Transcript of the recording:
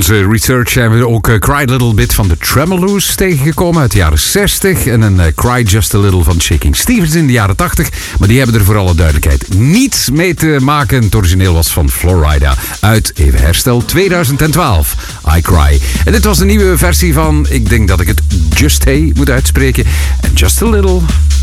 onze research zijn we ook Cry a Little Bit van de Tremoloos tegengekomen uit de jaren 60. En een Cry Just a Little van Shaking Stevens in de jaren 80. Maar die hebben er voor alle duidelijkheid niets mee te maken. Het origineel was van Florida uit, even herstel, 2012. I Cry. En dit was een nieuwe versie van, ik denk dat ik het Just Hey moet uitspreken. And Just a Little.